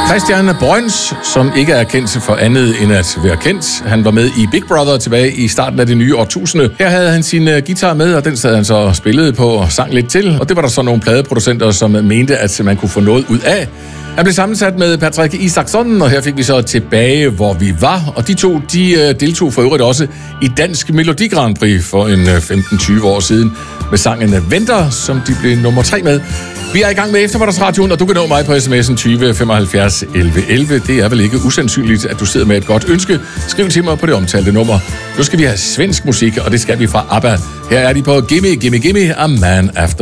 Christian Brøns, som ikke er kendt for andet end at være kendt. Han var med i Big Brother tilbage i starten af det nye årtusinde. Her havde han sin guitar med, og den sad han så og spillede på og sang lidt til. Og det var der så nogle pladeproducenter, som mente, at man kunne få noget ud af. Han blev sammensat med Patrick Isaksson, og her fik vi så Tilbage, hvor vi var. Og de to, de deltog for øvrigt også i Dansk Melodi Grand Prix for en 15-20 år siden med sangen Venter, som de blev nummer 3 med. Vi er i gang med Eftermiddagsradioen, og du kan nå mig på sms'en 20 75 11 11. Det er vel ikke usandsynligt, at du sidder med et godt ønske. Skriv til mig på det omtalte nummer. Nu skal vi have svensk musik, og det skal vi fra ABBA. Her er de på Gimme, Gimme, Gimme, A Man After